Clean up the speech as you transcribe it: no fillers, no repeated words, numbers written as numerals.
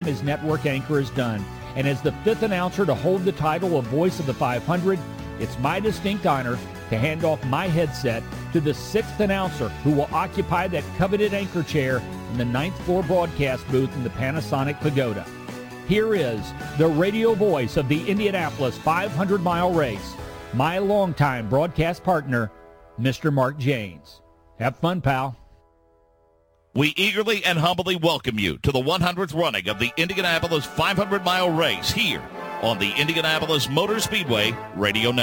his network anchor has done. And as the fifth announcer to hold the title of Voice of the 500, it's my distinct honor to hand off my headset to the sixth announcer who will occupy that coveted anchor chair in the ninth floor broadcast booth in the Panasonic Pagoda. Here is the radio voice of the Indianapolis 500-mile race, my longtime broadcast partner, Mr. Mark Janes. Have fun, pal. We eagerly and humbly welcome you to the 100th running of the Indianapolis 500-mile race here on the Indianapolis Motor Speedway Radio Network.